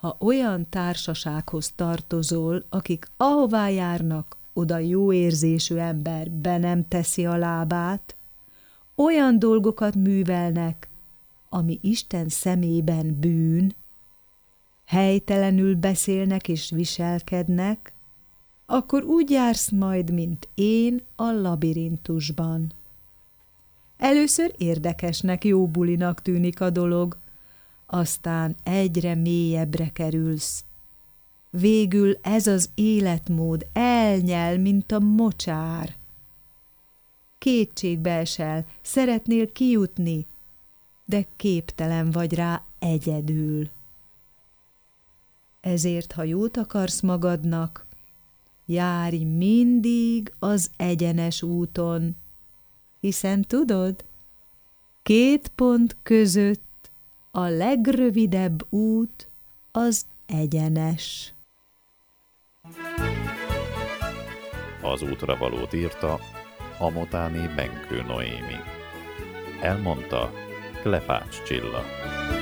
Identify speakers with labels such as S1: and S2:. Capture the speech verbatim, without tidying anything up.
S1: Ha olyan társasághoz tartozol, akik ahová járnak, oda jó érzésű ember be nem teszi a lábát, olyan dolgokat művelnek, ami Isten szemében bűn, helytelenül beszélnek és viselkednek, akkor úgy jársz majd, mint én a labirintusban. Először érdekesnek, jó bulinak tűnik a dolog, aztán egyre mélyebbre kerülsz. Végül ez az életmód elnyel, mint a mocsár. Kétségbe esel, szeretnél kijutni, de képtelen vagy rá egyedül. Ezért, ha jót akarsz magadnak, járj mindig az egyenes úton, hiszen tudod, két pont között a legrövidebb út az egyenes.
S2: Az útra valót írta Hamotáni Benkő Noémi. Elmondta Klepács Csilla.